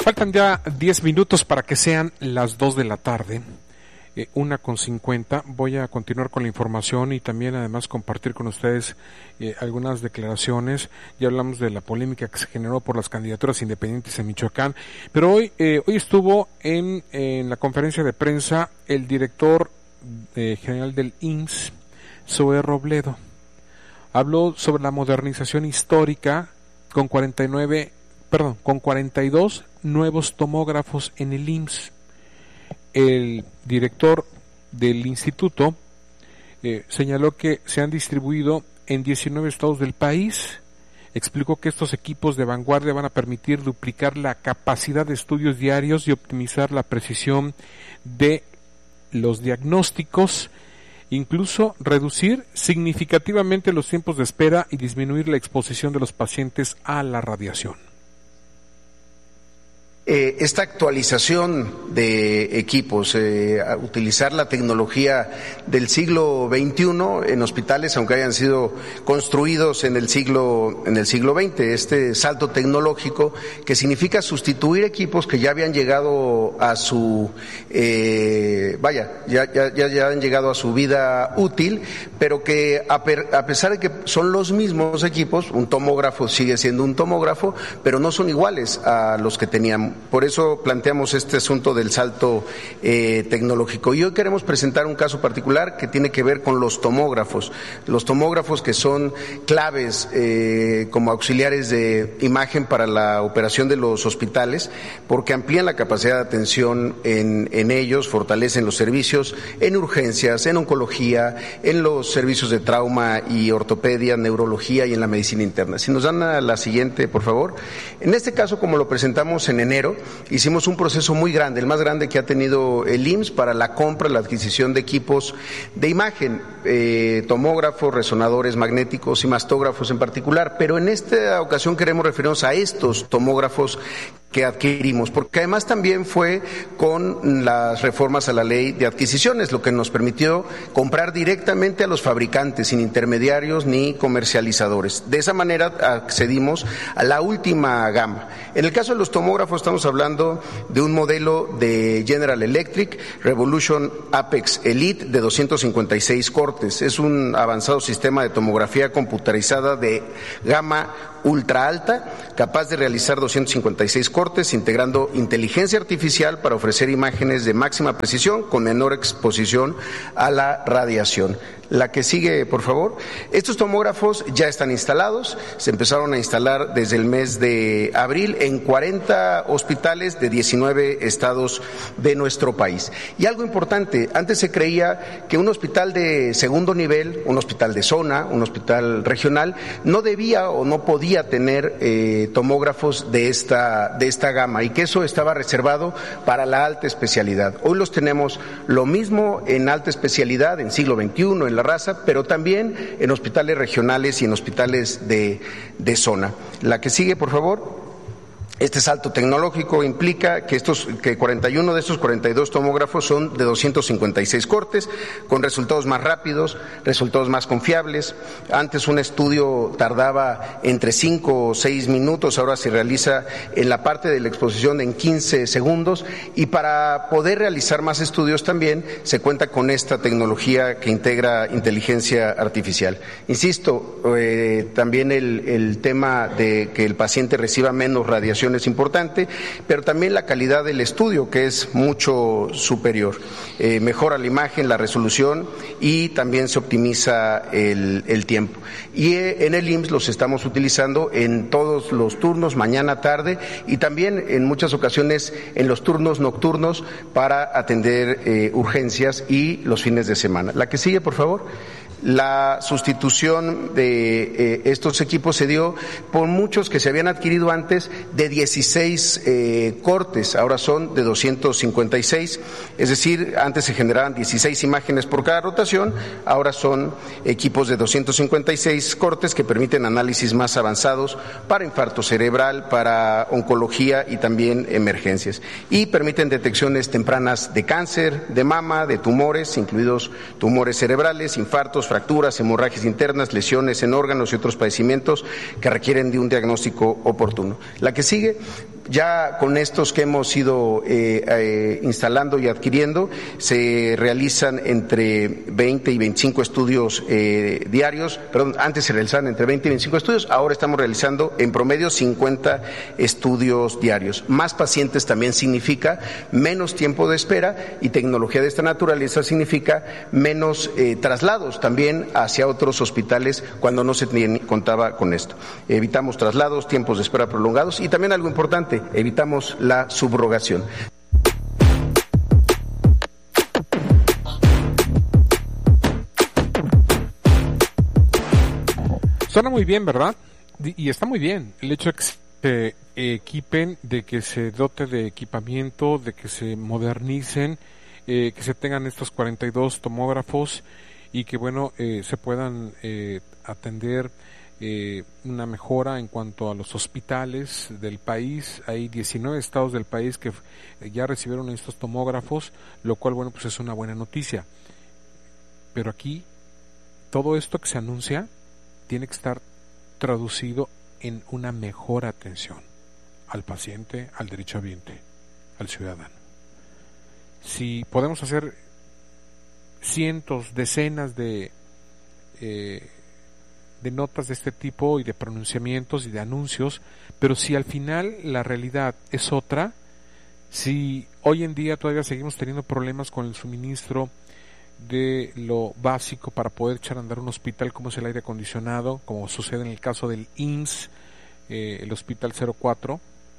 Faltan ya 10 minutos para que sean las 2 de la tarde, 1:50. Voy a continuar con la información y también además compartir con ustedes algunas declaraciones. Ya hablamos de la polémica que se generó por las candidaturas independientes en Michoacán, pero hoy estuvo en la conferencia de prensa el director general del IMSS, Zoe Robledo. Habló sobre la modernización histórica con 42 nuevos tomógrafos en el IMSS. El director del instituto señaló que se han distribuido en 19 estados del país. Explicó que estos equipos de vanguardia van a permitir duplicar la capacidad de estudios diarios y optimizar la precisión de los diagnósticos, incluso reducir significativamente los tiempos de espera y disminuir la exposición de los pacientes a la radiación. Esta actualización de equipos, utilizar la tecnología del siglo XXI en hospitales, aunque hayan sido construidos en el siglo XX, este salto tecnológico que significa sustituir equipos que ya habían llegado a su, ya han llegado a su vida útil, pero que a pesar de que son los mismos equipos, un tomógrafo sigue siendo un tomógrafo, pero no son iguales a los que teníamos. Por eso planteamos este asunto del salto tecnológico. Y hoy queremos presentar un caso particular que tiene que ver con los tomógrafos que son claves como auxiliares de imagen para la operación de los hospitales, porque amplían la capacidad de atención en ellos, fortalecen los servicios en urgencias, en oncología, en los servicios de trauma y ortopedia, neurología y en la medicina interna. Si nos dan a la siguiente, por favor. En este caso, como lo presentamos en enero, hicimos un proceso muy grande, el más grande que ha tenido el IMSS para la compra, la adquisición de equipos de imagen, tomógrafos, resonadores magnéticos y mastógrafos en particular, pero en esta ocasión queremos referirnos a estos tomógrafos que adquirimos, porque además también fue con las reformas a la ley de adquisiciones, lo que nos permitió comprar directamente a los fabricantes, sin intermediarios ni comercializadores. De esa manera accedimos a la última gama. En el caso de los tomógrafos estamos hablando de un modelo de General Electric Revolution Apex Elite de 256 cortes. Es un avanzado sistema de tomografía computarizada de gama ultra alta, capaz de realizar 256 cortes, integrando inteligencia artificial para ofrecer imágenes de máxima precisión con menor exposición a la radiación. La que sigue, por favor. Estos tomógrafos ya están instalados, se empezaron a instalar desde el mes de abril en 40 hospitales de 19 estados de nuestro país. Y algo importante, antes se creía que un hospital de segundo nivel, un hospital de zona, un hospital regional, no debía o no podía tener tomógrafos de esta gama y que eso estaba reservado para la alta especialidad. Hoy los tenemos lo mismo en alta especialidad, en siglo XXI, en la raza, pero también en hospitales regionales y en hospitales de zona. La que sigue, por favor. Este salto tecnológico implica que 41 de estos 42 tomógrafos son de 256 cortes, con resultados más rápidos, resultados más confiables. Antes un estudio tardaba entre 5 o 6 minutos, ahora se realiza en la parte de la exposición en 15 segundos y para poder realizar más estudios también se cuenta con esta tecnología que integra inteligencia artificial. Insisto, también el tema de que el paciente reciba menos radiación es importante, pero también la calidad del estudio, que es mucho superior. Mejora la imagen, la resolución y también se optimiza el tiempo. Y en el IMSS los estamos utilizando en todos los turnos, mañana, tarde y también en muchas ocasiones en los turnos nocturnos para atender urgencias y los fines de semana. La que sigue, por favor. La sustitución de estos equipos se dio por muchos que se habían adquirido antes de 16 cortes, ahora son de 256, es decir, antes se generaban 16 imágenes por cada rotación, ahora son equipos de 256 cortes que permiten análisis más avanzados para infarto cerebral, para oncología y también emergencias, y permiten detecciones tempranas de cáncer, de mama, de tumores, incluidos tumores cerebrales, infartos, fracturas, hemorragias internas, lesiones en órganos y otros padecimientos que requieren de un diagnóstico oportuno. La que sigue, Ya con estos que hemos ido instalando y adquiriendo, se realizan entre 20 y 25 estudios diarios, antes se realizaban entre 20 y 25 estudios, ahora estamos realizando en promedio 50 estudios diarios. Más pacientes también significa menos tiempo de espera, y tecnología de esta naturaleza significa menos traslados también hacia otros hospitales cuando no se contaba con esto. Evitamos traslados, tiempos de espera prolongados, y también algo importante, evitamos la subrogación. Suena muy bien, ¿verdad? Y está muy bien el hecho de que se equipen, de que se dote de equipamiento, de que se modernicen, que se tengan estos 42 tomógrafos y que, bueno, se puedan atender una mejora en cuanto a los hospitales del país. Hay 19 estados del país que ya recibieron estos tomógrafos, lo cual, bueno, pues es una buena noticia. Pero aquí, todo esto que se anuncia tiene que estar traducido en una mejor atención al paciente, al derechohabiente, al ciudadano. Si podemos hacer cientos, decenas de notas de este tipo y de pronunciamientos y de anuncios, pero si al final la realidad es otra, si hoy en día todavía seguimos teniendo problemas con el suministro de lo básico para poder echar a andar un hospital, como es el aire acondicionado, como sucede en el caso del IMSS, el Hospital 04,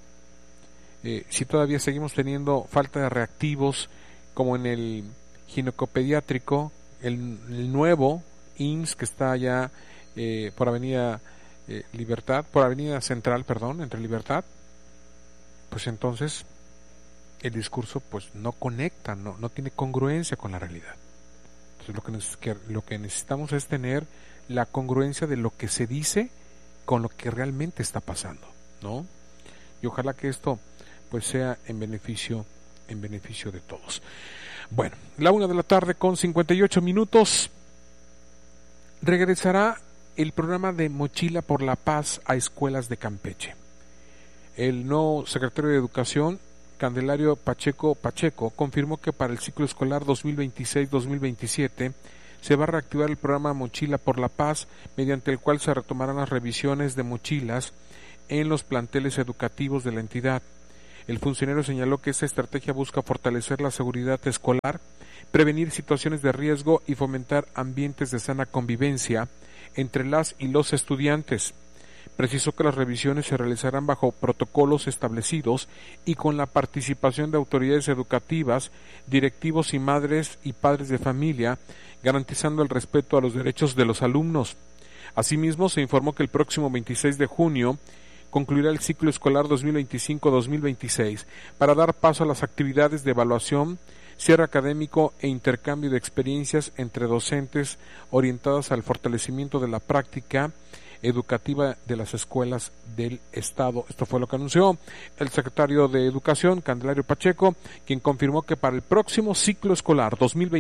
si todavía seguimos teniendo falta de reactivos, como en el ginecopediátrico, el nuevo IMSS que está allá por Avenida Libertad, por Avenida Central, entre Libertad, pues entonces el discurso pues no conecta, no tiene congruencia con la realidad. Entonces lo que necesitamos es tener la congruencia de lo que se dice con lo que realmente está pasando, ¿no? Y ojalá que esto pues sea en beneficio de todos. Bueno, 1:58 p.m. Regresará el programa de Mochila por la Paz a escuelas de Campeche. El nuevo secretario de Educación, Candelario Pacheco, confirmó que para el ciclo escolar 2026-2027 se va a reactivar el programa Mochila por la Paz, mediante el cual se retomarán las revisiones de mochilas en los planteles educativos de la entidad. El funcionario señaló que esta estrategia busca fortalecer la seguridad escolar, prevenir situaciones de riesgo y fomentar ambientes de sana convivencia entre las y los estudiantes. Precisó que las revisiones se realizarán bajo protocolos establecidos y con la participación de autoridades educativas, directivos y madres y padres de familia, garantizando el respeto a los derechos de los alumnos. Asimismo, se informó que el próximo 26 de junio concluirá el ciclo escolar 2025-2026 para dar paso a las actividades de evaluación, cierre académico e intercambio de experiencias entre docentes orientadas al fortalecimiento de la práctica educativa de las escuelas del Estado. Esto fue lo que anunció el secretario de Educación, Candelario Pacheco, quien confirmó que para el próximo ciclo escolar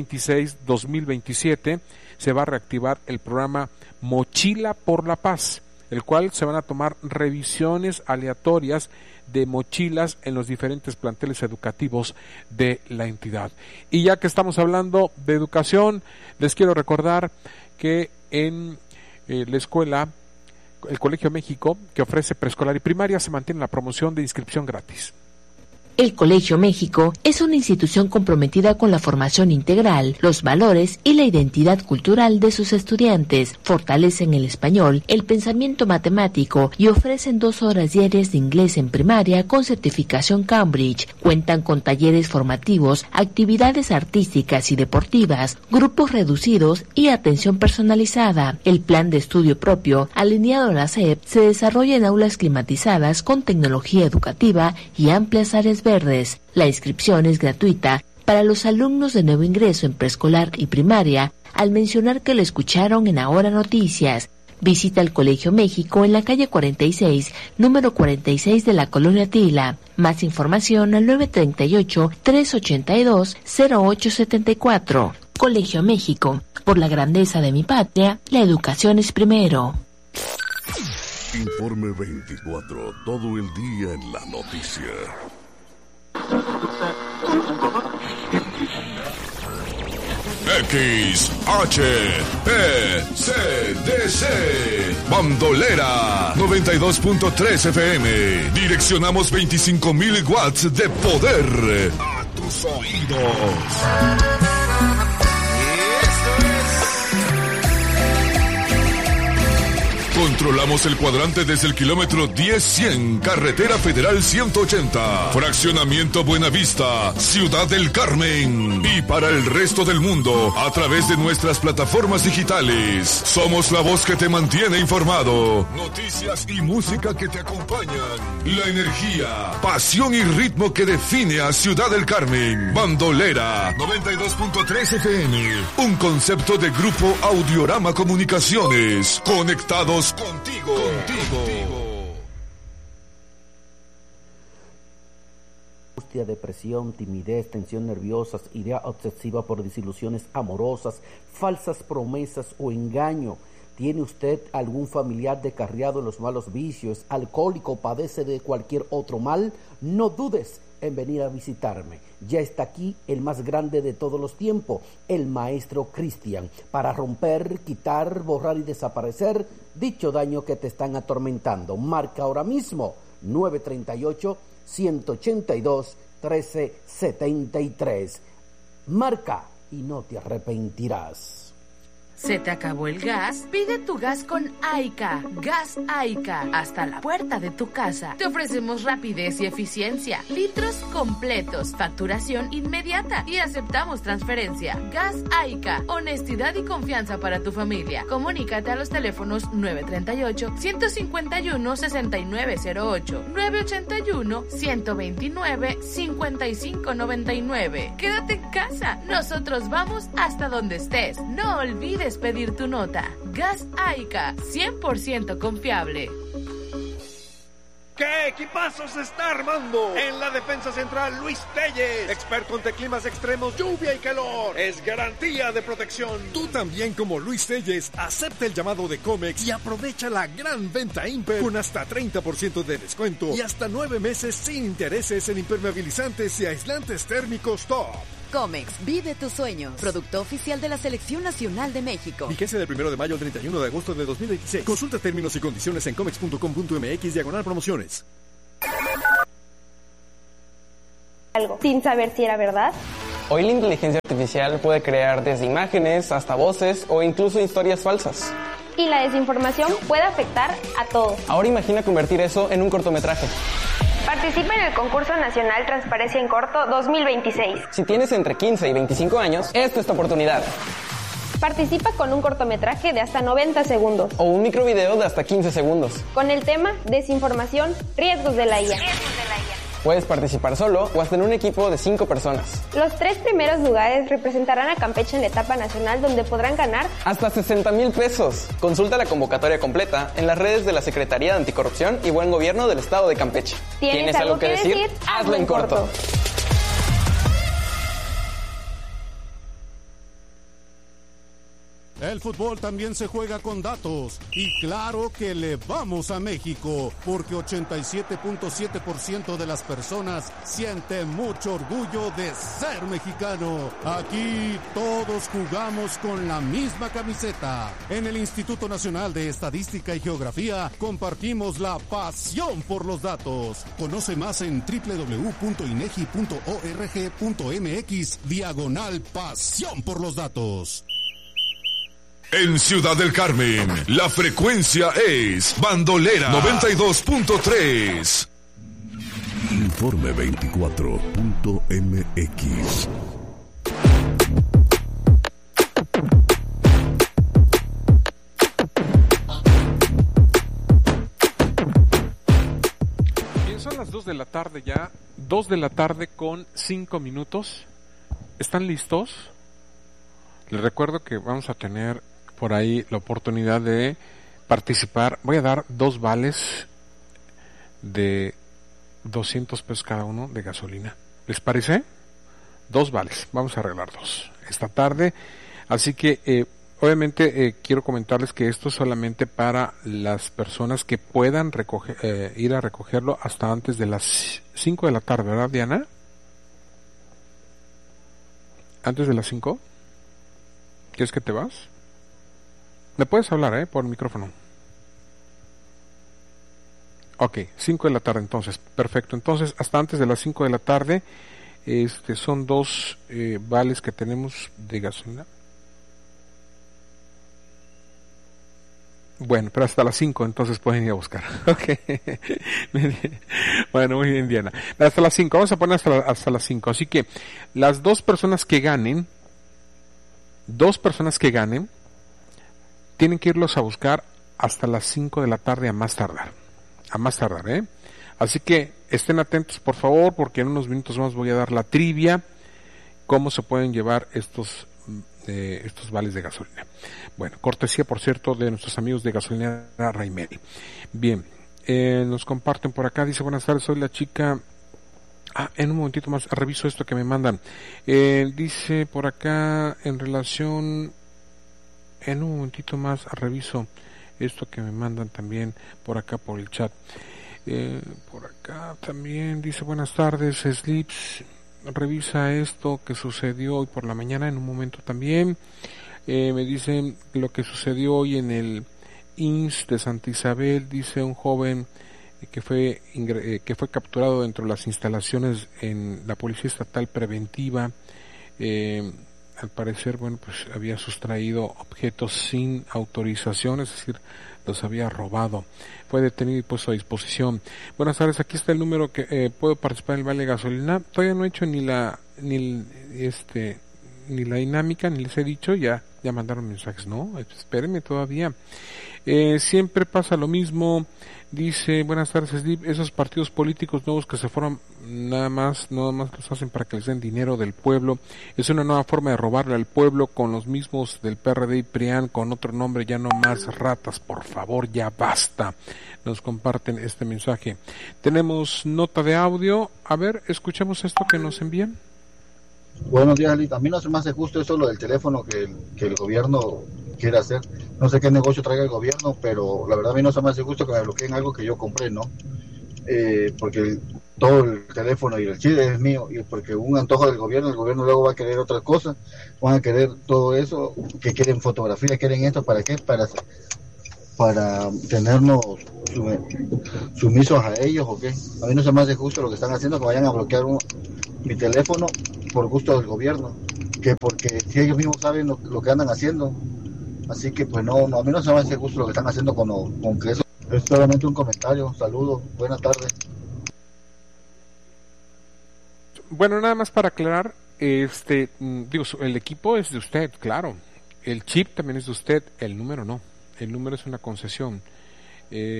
2026-2027 se va a reactivar el programa Mochila por la Paz, el cual se van a tomar revisiones aleatorias de mochilas en los diferentes planteles educativos de la entidad. Y ya que estamos hablando de educación, les quiero recordar que en la escuela, el Colegio México, que ofrece preescolar y primaria, se mantiene la promoción de inscripción gratis. El Colegio México es una institución comprometida con la formación integral, los valores y la identidad cultural de sus estudiantes. Fortalecen el español, el pensamiento matemático y ofrecen 2 horas diarias de inglés en primaria con certificación Cambridge. Cuentan con talleres formativos, actividades artísticas y deportivas, grupos reducidos y atención personalizada. El plan de estudio propio, alineado a la SEP, se desarrolla en aulas climatizadas con tecnología educativa y amplias áreas verdes. La inscripción es gratuita para los alumnos de nuevo ingreso en preescolar y primaria, al mencionar que lo escucharon en Ahora Noticias. Visita el Colegio México en la calle 46, número 46 de la Colonia Tila. Más información al 938-382-0874. Colegio México, por la grandeza de mi patria, la educación es primero. Informe 24, todo el día en la noticia. XHPCDC Bandolera 92.3 FM. Direccionamos 25,000 watts de poder a tus oídos. Controlamos el cuadrante desde el kilómetro 10-100, Carretera Federal 180, Fraccionamiento Buenavista, Ciudad del Carmen. Y para el resto del mundo, a través de nuestras plataformas digitales. Somos la voz que te mantiene informado. Noticias y música que te acompañan. La energía, pasión y ritmo que define a Ciudad del Carmen. Bandolera 92.3 FM. Un concepto de Grupo Audiorama Comunicaciones. Conectados contigo. Angustia, depresión, timidez, tensión nerviosa, idea obsesiva por desilusiones amorosas, falsas promesas o engaño. ¿Tiene usted algún familiar descarriado en los malos vicios, alcohólico, padece de cualquier otro mal? No dudes en venir a visitarme. Ya está aquí el más grande de todos los tiempos, el Maestro Cristian, para romper, quitar, borrar y desaparecer dicho daño que te están atormentando. Marca ahora mismo 938-182-1373. Marca y no te arrepentirás. ¿Se te acabó el gas? Pide tu gas con Aica. Gas Aica. Hasta la puerta de tu casa. Te ofrecemos rapidez y eficiencia. Litros completos. Facturación inmediata. Y aceptamos transferencia. Gas Aica. Honestidad y confianza para tu familia. Comunícate a los teléfonos 938-151-6908. 981-129-5599. Quédate en casa. Nosotros vamos hasta donde estés. No olvides pedir tu nota. Gas Aica, 100% confiable. ¿Qué equipazo se está armando? En la defensa central, Luis Telles, experto ante climas extremos, lluvia y calor. Es garantía de protección. Tú también, como Luis Telles, acepta el llamado de Comex y aprovecha la gran venta Imper con hasta 30% de descuento y hasta 9 meses sin intereses en impermeabilizantes y aislantes térmicos top. Comex, vive tus sueños. Producto oficial de la Selección Nacional de México. Vigencia del 1 de mayo al 31 de agosto de 2026. Consulta términos y condiciones en comex.com.mx/promociones. Algo, sin saber si era verdad. Hoy la inteligencia artificial puede crear desde imágenes hasta voces o incluso historias falsas. Y la desinformación puede afectar a todos. Ahora imagina convertir eso en un cortometraje. Participa en el concurso nacional Transparencia en Corto 2026. Si tienes entre 15 y 25 años, esta es tu oportunidad. Participa con un cortometraje de hasta 90 segundos. O un microvideo de hasta 15 segundos. Con el tema Desinformación, riesgos de la IA. Puedes participar solo o hasta en un equipo de 5 personas. Los 3 primeros lugares representarán a Campeche en la etapa nacional, donde podrán ganar hasta 60,000 pesos. Consulta la convocatoria completa en las redes de la Secretaría de Anticorrupción y Buen Gobierno del Estado de Campeche. ¿Tienes algo que decir? Hazlo en corto. El fútbol también se juega con datos y claro que le vamos a México porque 87.7% de las personas siente mucho orgullo de ser mexicano. Aquí todos jugamos con la misma camiseta. En el Instituto Nacional de Estadística y Geografía compartimos la pasión por los datos. Conoce más en www.inegi.org.mx/pasión por los datos. En Ciudad del Carmen, la frecuencia es Bandolera 92.3. Informe 24.mx. Bien, son las 2 de la tarde ya, 2 de la tarde con 5 minutos. ¿Están listos? Les recuerdo que vamos a tener por ahí la oportunidad de participar. Voy a dar 2 vales de 200 pesos cada uno de gasolina. ¿Les parece? 2 vales. Vamos a arreglar 2 esta tarde. Así que obviamente quiero comentarles que esto es solamente para las personas que puedan ir a recogerlo hasta antes de las 5 de la tarde, ¿verdad, Diana? ¿Antes de las 5? ¿Quieres que te vas? Me puedes hablar, por el micrófono. Ok, 5 de la tarde entonces, perfecto. Entonces, hasta antes de las 5 de la tarde, son 2 vales que tenemos de gasolina. Bueno, pero hasta las 5 entonces pueden ir a buscar. Ok. Bueno, muy bien, Diana. Hasta las 5, vamos a poner hasta las 5. Así que las 2 personas que ganen, tienen que irlos a buscar hasta las 5 de la tarde a más tardar, Así que estén atentos, por favor, porque en unos minutos más voy a dar la trivia, cómo se pueden llevar estos vales de gasolina. Bueno, cortesía, por cierto, de nuestros amigos de Gasolinera Raimel. Bien, nos comparten por acá, dice, buenas tardes, soy la chica... en un momentito más reviso esto que me mandan. Dice por acá, en relación... En un momentito más reviso esto que me mandan también por acá por el chat. Por acá también dice, buenas tardes, Slips, revisa esto que sucedió hoy por la mañana en un momento también. Me dicen lo que sucedió hoy en el INS de Santa Isabel. Dice un joven que fue capturado dentro de las instalaciones en la Policía Estatal Preventiva. Al parecer, pues había sustraído objetos sin autorización, es decir, los había robado. Fue detenido y puesto a disposición. Buenas tardes, aquí está el número que puedo participar en el vale de gasolina. Todavía no he hecho ni la dinámica, ni les he dicho, ya mandaron mensajes, ¿no? Espérenme todavía. Siempre pasa lo mismo. Dice, buenas tardes, Slip, esos partidos políticos nuevos que se forman nada más los hacen para que les den dinero del pueblo. Es una nueva forma de robarle al pueblo con los mismos del PRD y PRIAN con otro nombre, ya no más ratas, por favor, ya basta. Nos comparten este mensaje. Tenemos nota de audio. A ver, escuchemos esto que nos envían. Buenos días, Alita. A mí no se me hace justo eso lo del teléfono que el gobierno quiere hacer. No sé qué negocio traiga el gobierno, pero la verdad a mí no se me hace justo que me bloqueen algo que yo compré, ¿no? Porque todo el teléfono y el chip es mío, y porque un antojo del gobierno, el gobierno luego va a querer otras cosas, van a querer todo eso, que quieren fotografía, quieren esto, ¿para qué? Para tenernos sumisos a ellos, ¿o qué? A mí no se me hace justo lo que están haciendo, que vayan a bloquear mi teléfono por gusto del gobierno, que porque si ellos mismos saben lo que andan haciendo. Así que pues no, a mí no se me hace justo lo que están haciendo con que eso. Es solamente un comentario. Saludos, buenas tardes. Bueno, nada más para aclarar, el equipo es de usted, claro. El chip también es de usted, el número no. El número es una concesión.